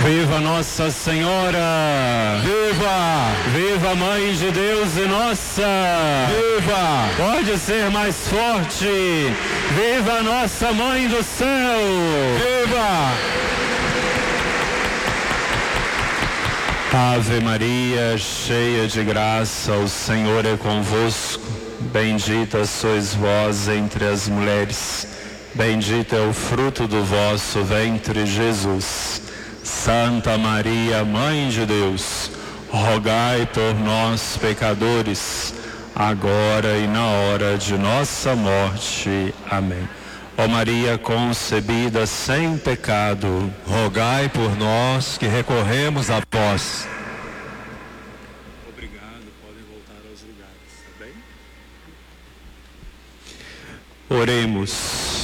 Viva Nossa Senhora! Viva! Viva Mãe de Deus e nossa! Viva! Pode ser mais forte! Viva Nossa Mãe do Céu! Viva! Ave Maria, cheia de graça, o Senhor é convosco. Bendita sois vós entre as mulheres. Bendito é o fruto do vosso ventre, Jesus. Santa Maria, Mãe de Deus, rogai por nós, pecadores, agora e na hora de nossa morte. Amém. Ó Maria concebida sem pecado, rogai por nós que recorremos a vós. Obrigado, podem voltar aos lugares, tá bem? Oremos.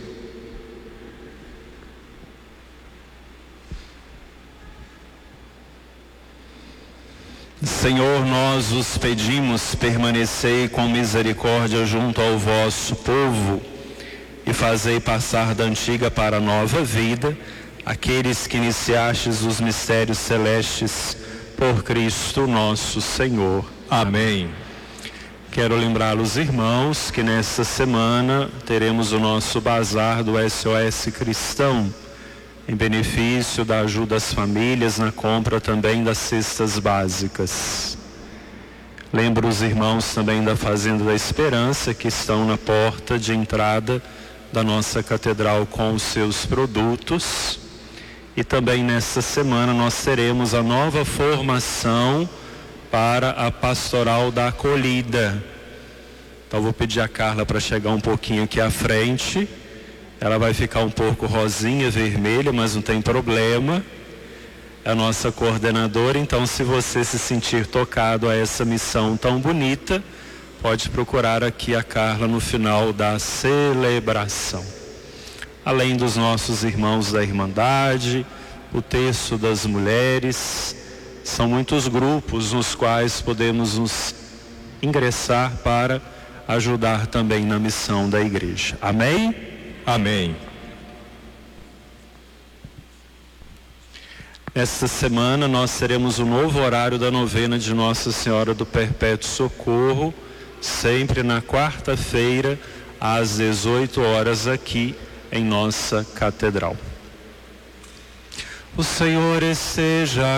Senhor, nós os pedimos, permanecei com misericórdia junto ao vosso povo e fazei passar da antiga para a nova vida aqueles que iniciastes os mistérios celestes por Cristo nosso Senhor. Amém. Quero lembrar os irmãos que nesta semana teremos o nosso bazar do SOS Cristão, em benefício da ajuda às famílias na compra também das cestas básicas. Lembro os irmãos também da Fazenda da Esperança, que estão na porta de entrada da nossa catedral com os seus produtos. E também nesta semana nós teremos a nova formação para a Pastoral da Acolhida. Então vou pedir a Carla para chegar um pouquinho aqui à frente. Ela vai ficar um pouco rosinha, vermelha, mas não tem problema. É a nossa coordenadora, então se você se sentir tocado a essa missão tão bonita, pode procurar aqui a Carla no final da celebração. Além dos nossos irmãos da Irmandade, o Terço das Mulheres, são muitos grupos nos quais podemos nos ingressar para ajudar também na missão da igreja. Amém? Amém. Esta semana nós teremos o novo horário da novena de Nossa Senhora do Perpétuo Socorro, sempre na quarta-feira, às 18 horas aqui em nossa catedral. O Senhor esteja